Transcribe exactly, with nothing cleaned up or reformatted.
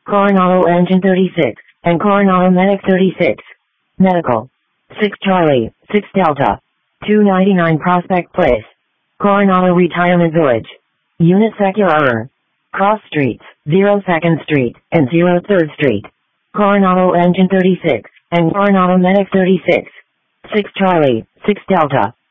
Coronado Engine thirty-six, and Coronado Medic thirty-six. Medical. six Charlie, six Delta. two ninety-nine Prospect Place. Coronado Retirement Village. Unit Secular. Cross Streets, zero second Street, and zero third Street. Coronado Engine thirty-six, and Coronado Medic thirty-six. six Charlie, six Delta.